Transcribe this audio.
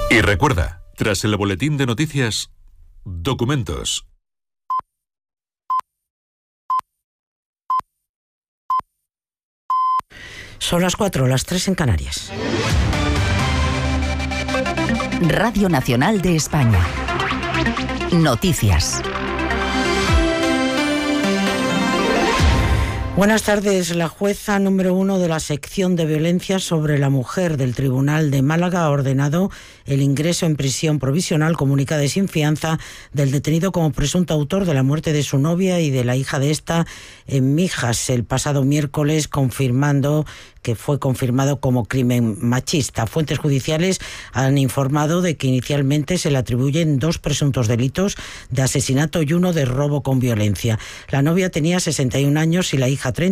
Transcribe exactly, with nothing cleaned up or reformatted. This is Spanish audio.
Y recuerda, tras el boletín de noticias, documentos. Son las cuatro, las tres en Canarias. Radio Nacional de España. Noticias. Buenas tardes. La jueza número uno de la sección de violencia sobre la mujer del Tribunal de Málaga ha ordenado el ingreso en prisión provisional comunicada y sin fianza del detenido como presunto autor de la muerte de su novia y de la hija de esta en Mijas el pasado miércoles, confirmando que fue confirmado como crimen machista. Fuentes judiciales han informado de que inicialmente se le atribuyen dos presuntos delitos de asesinato y uno de robo con violencia. La novia tenía sesenta y un años y la hija treinta.